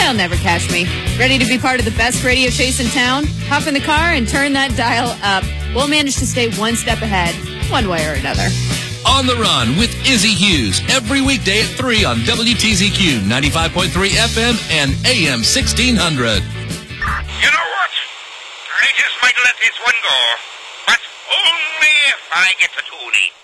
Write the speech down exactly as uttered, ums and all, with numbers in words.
They'll never catch me. Ready to be part of the best radio chase in town? Hop in the car and turn that dial up. We'll manage to stay one step ahead, one way or another. On the Run with Izzy Hughes, every weekday at three on W T Z Q, ninety-five point three F M and A M sixteen hundred. You know what? I just might let this one go, but only if I get to Toonie.